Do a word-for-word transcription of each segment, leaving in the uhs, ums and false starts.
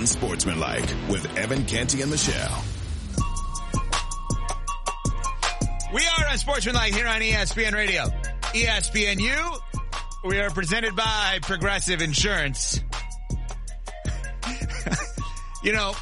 Unsportsmanlike with Evan Canty and Michelle. We are Unsportsmanlike here on E S P N Radio. E S P N U. We are presented by Progressive Insurance. You know,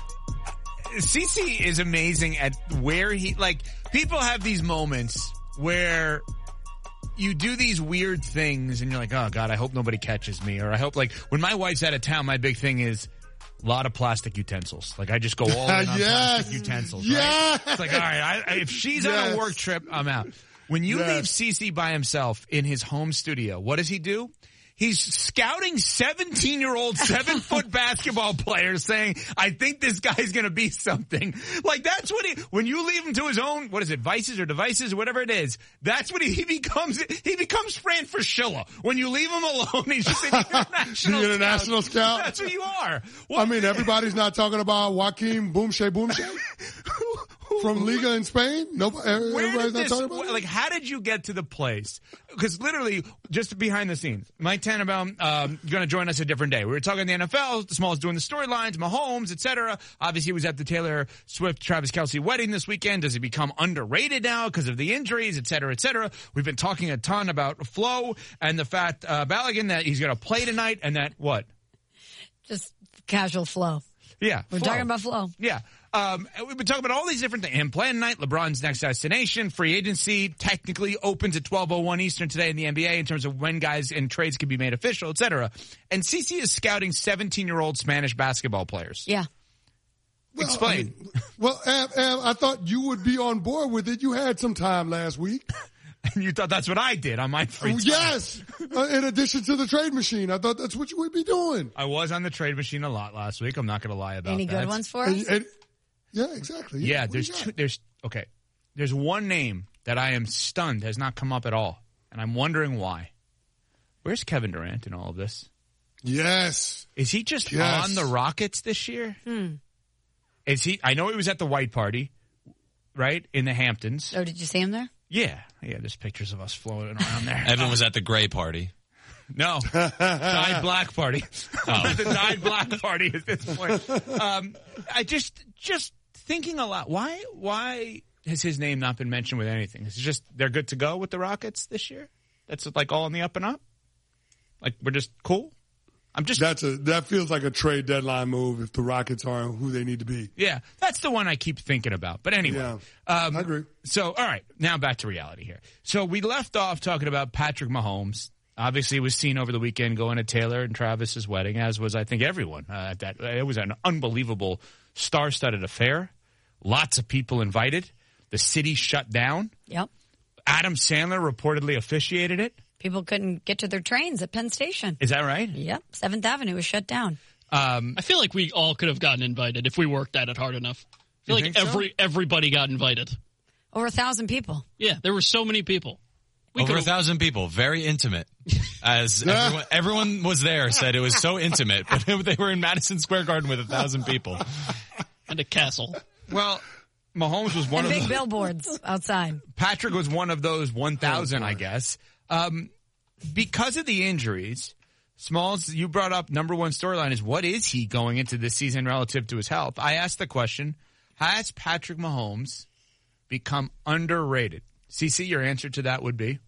CeCe is amazing at where he, like, people have these moments where you do these weird things and you're like, oh God, I hope nobody catches me. Or I hope, like, when my wife's out of town, my big thing is a lot of plastic utensils. Like, I just go all in on yes. plastic utensils. Yes. Right? It's like, all right, I, if she's yes. on a work trip, I'm out. When you yes. leave CeCe by himself in his home studio, what does he do? He's scouting seventeen-year-old, seven-foot basketball players saying, I think this guy's going to be something. Like, that's what he, when you leave him to his own, what is it, vices or devices or whatever it is, that's what he, he becomes, he becomes Fran Fraschilla. When you leave him alone, he's just an international, the international scout. scout. That's what you are. Well, I mean, everybody's not talking about Joaquin Boomshay Boomshay from Liga in Spain? Nobody, everybody's not this, talking about it? Like, how did you get to the place? Because literally, just behind the scenes, Mike Tannenbaum um, going to join us a different day. We were talking the N F L, Small's doing the storylines, Mahomes, et cetera. Obviously, he was at the Taylor Swift, Travis Kelce wedding this weekend. Does he become underrated now because of the injuries, et cetera, et cetera? We've been talking a ton about Flo and the fact, uh, Balogun, that he's going to play tonight and that what? Just casual flow. Yeah. We're Flo. talking about Flo. Yeah. Um, we've been talking about all these different things. Him playing tonight, LeBron's next destination, free agency technically opens at twelve oh one Eastern today in the N B A in terms of when guys and trades can be made official, et cetera. And CeCe is scouting seventeen-year-old Spanish basketball players. Yeah. Well, Explain. I mean, well, Ab, Ab, I thought you would be on board with it. You had some time last week. And you thought that's what I did on my free time. Yes. Uh, in addition to the trade machine. I thought that's what you would be doing. I was on the trade machine a lot last week. I'm not going to lie about Any that. Any good ones for us? And, and, yeah, exactly. Yeah, yeah there's two, there's, okay. There's one name that I am stunned has not come up at all. And I'm wondering why. Where's Kevin Durant in all of this? Yes. Is he just yes. on the Rockets this year? Hmm. Is he, I know he was at the white party, right? In the Hamptons. Oh, did you see him there? Yeah. Yeah, there's pictures of us floating around there. Evan was at the gray party. No. Dyed black party. Oh. The dyed black party at this point. Um, I just, just thinking a lot. Why, why has his name not been mentioned with anything? Is it just they're good to go with the Rockets this year? That's like all on the up and up? Like we're just cool? I'm just. That's a, that feels like a trade deadline move if the Rockets aren't who they need to be. Yeah. That's the one I keep thinking about. But anyway. Yeah, um, I agree. So, all right. Now back to reality here. So we left off talking about Patrick Mahomes. Obviously, was seen over the weekend going to Taylor and Travis's wedding, as was, I think, everyone. Uh, that it was an unbelievable star-studded affair. Lots of people invited. The city shut down. Yep. Adam Sandler reportedly officiated it. People couldn't get to their trains at Penn Station. Is that right? Yep. seventh Avenue was shut down. Um, I feel like we all could have gotten invited if we worked at it hard enough. I feel You like think so? every everybody got invited. Over a thousand people. Yeah, there were so many people. We Over a could've- thousand people, very intimate. As everyone, everyone was there, said it was so intimate, but they were in Madison Square Garden with a thousand people. And a castle. well, Mahomes was one And of big the, billboards outside. Patrick was one of those one thousand, Oh, I guess. Um, because of the injuries, Smalls, you brought up number one storyline is what is he going into this season relative to his health? I asked the question, has Patrick Mahomes become underrated? CeCe, your answer to that would be?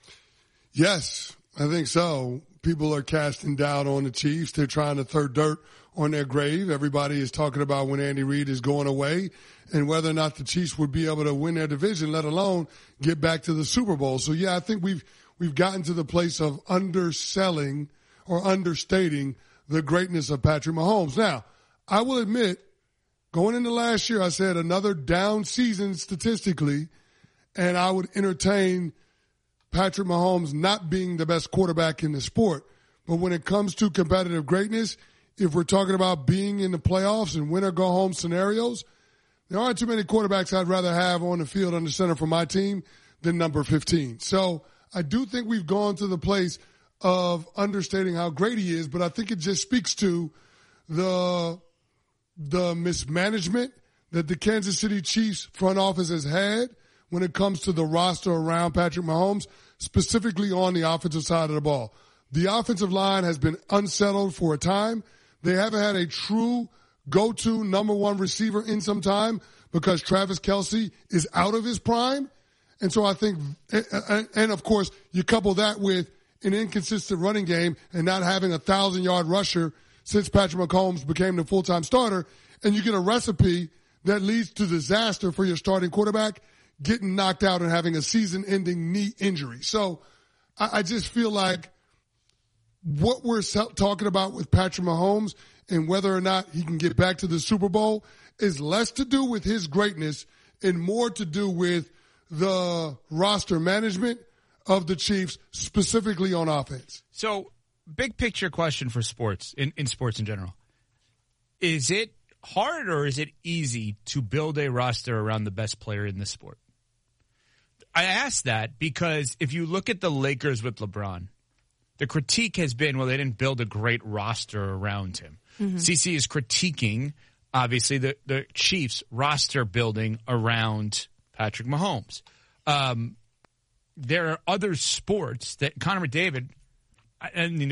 Yes, I think so. People are casting doubt on the Chiefs. They're trying to throw dirt on their grave. Everybody is talking about when Andy Reid is going away and whether or not the Chiefs would be able to win their division, let alone get back to the Super Bowl. So yeah, I think we've, we've gotten to the place of underselling or understating the greatness of Patrick Mahomes. Now, I will admit, going into last year, I said another down season statistically, and I would entertain Patrick Mahomes not being the best quarterback in the sport. But when it comes to competitive greatness, if we're talking about being in the playoffs and win or go home scenarios, there aren't too many quarterbacks I'd rather have on the field under center for my team than number fifteen. So I do think we've gone to the place of understating how great he is, but I think it just speaks to the, the mismanagement that the Kansas City Chiefs front office has had when it comes to the roster around Patrick Mahomes, specifically on the offensive side of the ball. The offensive line has been unsettled for a time. They haven't had a true go-to number one receiver in some time because Travis Kelce is out of his prime. And so I think, and of course, you couple that with an inconsistent running game and not having a thousand-yard rusher since Patrick Mahomes became the full-time starter, and you get a recipe that leads to disaster for your starting quarterback getting knocked out and having a season-ending knee injury. So I, I just feel like what we're talking about with Patrick Mahomes and whether or not he can get back to the Super Bowl is less to do with his greatness and more to do with the roster management of the Chiefs, specifically on offense. So, big picture question for sports, in, in sports in general. Is it hard or is it easy to build a roster around the best player in the sport? I ask that because if you look at the Lakers with LeBron, the critique has been, well, they didn't build a great roster around him. Mm-hmm. C C is critiquing, obviously, the, the Chiefs roster building around Patrick Mahomes. Um, there are other sports that Connor McDavid, and